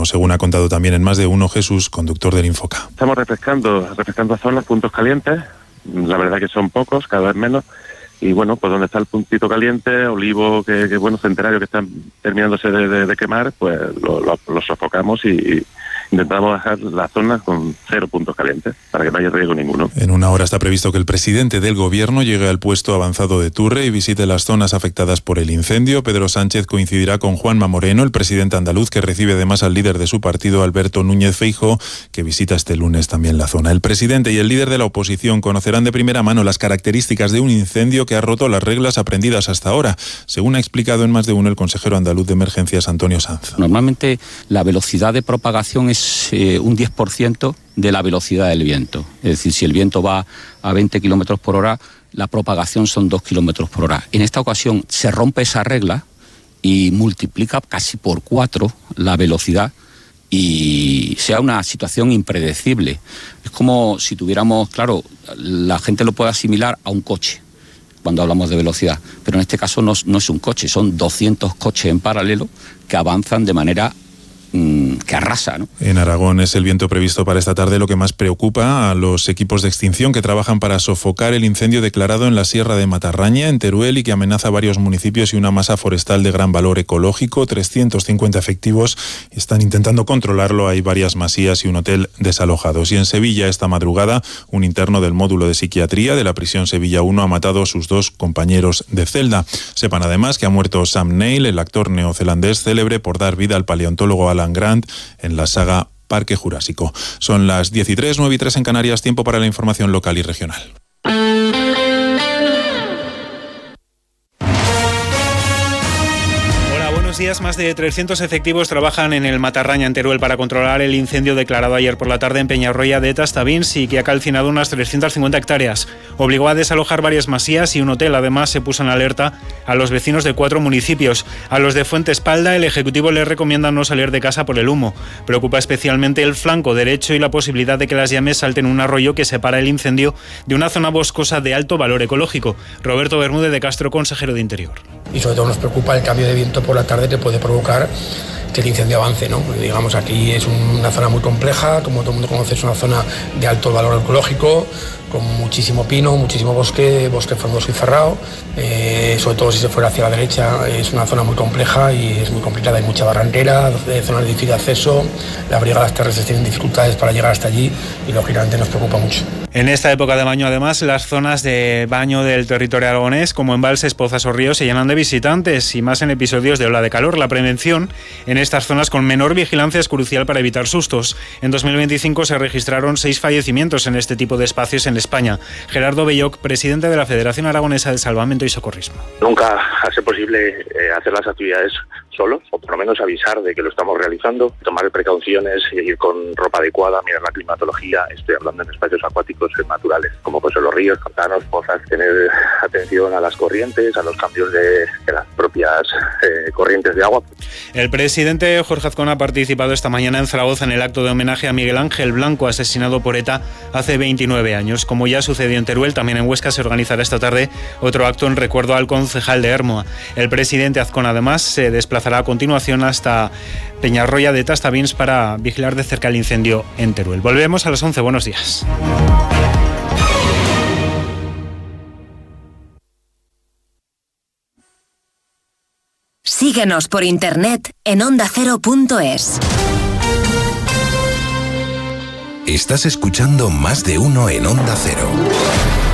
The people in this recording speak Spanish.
como según ha contado también en Más de Uno Jesús, conductor del Infoca. Estamos refrescando zonas, puntos calientes. La verdad que son pocos, cada vez menos. Y bueno, pues donde está el puntito caliente, olivo, centenario que están terminándose de quemar, pues lo sofocamos y intentamos dejar la zona con 0 puntos calientes, para que no haya riesgo ninguno. En una hora está previsto que el presidente del Gobierno llegue al puesto avanzado de Turre y visite las zonas afectadas por el incendio. Pedro Sánchez coincidirá con Juanma Moreno, el presidente andaluz, que recibe además al líder de su partido, Alberto Núñez Feijóo, que visita este lunes también la zona. El presidente y el líder de la oposición conocerán de primera mano las características de un incendio que ha roto las reglas aprendidas hasta ahora, según ha explicado en Más de Uno el consejero andaluz de Emergencias, Antonio Sanz. Normalmente la velocidad de propagación es un 10% de la velocidad del viento. Es decir, si el viento va a 20 kilómetros por hora, la propagación son 2 kilómetros por hora. En esta ocasión se rompe esa regla y multiplica casi por 4 la velocidad y sea una situación impredecible. Es como si tuviéramos, claro, la gente lo puede asimilar a un coche cuando hablamos de velocidad, pero en este caso no es un coche, son 200 coches en paralelo que avanzan de manera que arrasa, ¿no? En Aragón es el viento previsto para esta tarde lo que más preocupa a los equipos de extinción que trabajan para sofocar el incendio declarado en la Sierra de Matarraña, en Teruel, y que amenaza varios municipios y una masa forestal de gran valor ecológico. 350 efectivos están intentando controlarlo. Hay varias masías y un hotel desalojados. Y en Sevilla, esta madrugada, un interno del módulo de psiquiatría de la prisión Sevilla 1 ha matado a sus 2 compañeros de celda. Sepan además que ha muerto Sam Neill, el actor neozelandés célebre por dar vida al paleontólogo Alan Grant en la saga Parque Jurásico. Son las 10:03, 9:03 en Canarias, tiempo para la información local y regional. Buenos días. Más de 300 efectivos trabajan en el Matarraña, en Teruel, para controlar el incendio declarado ayer por la tarde en Peñarroya de Tastavins y que ha calcinado unas 350 hectáreas. Obligó a desalojar varias masías y un hotel. Además, se puso en alerta a los vecinos de 4 municipios. A los de Fuentespalda, el Ejecutivo les recomienda no salir de casa por el humo. Preocupa especialmente el flanco derecho y la posibilidad de que las llamas salten un arroyo que separa el incendio de una zona boscosa de alto valor ecológico. Roberto Bermúdez de Castro, consejero de Interior. Y sobre todo nos preocupa el cambio de viento por la tarde que puede provocar que el incendio avance, ¿no? Porque, digamos, aquí es una zona muy compleja, como todo el mundo conoce, es una zona de alto valor ecológico, con muchísimo pino, muchísimo bosque frondoso y cerrado. Sobre todo si se fuera hacia la derecha, es una zona muy compleja y es muy complicada. Hay mucha barranquera, zonas de difícil acceso, las brigadas terrestres tienen dificultades para llegar hasta allí y lógicamente nos preocupa mucho. En esta época de baño, además, las zonas de baño del territorio aragonés, como embalses, pozas o ríos, se llenan de visitantes y más en episodios de ola de calor. La prevención en estas zonas con menor vigilancia es crucial para evitar sustos. En 2025 se registraron 6 fallecimientos en este tipo de espacios en España. Gerardo Belloc, presidente de la Federación Aragonesa de Salvamento y Socorrismo. Nunca hace posible hacer las actividades solos, o por lo menos avisar de que lo estamos realizando, tomar precauciones, ir con ropa adecuada, mirar la climatología. Estoy hablando en espacios acuáticos naturales, como pues los ríos, pantanos, pozas, tener atención a las corrientes, a los cambios de las propias corrientes de agua. El presidente Jorge Azcona ha participado esta mañana en Zaragoza en el acto de homenaje a Miguel Ángel Blanco, asesinado por ETA hace 29 años. Como ya sucedió en Teruel, también en Huesca se organizará esta tarde otro acto en recuerdo al concejal de Hermoa. El presidente Azcona además se desplazará a continuación hasta Peñarroya de Tastavins para vigilar de cerca el incendio en Teruel. Volvemos a las 11. Buenos días. Síguenos por internet en ondacero.es. Estás escuchando Más de Uno en Onda Cero.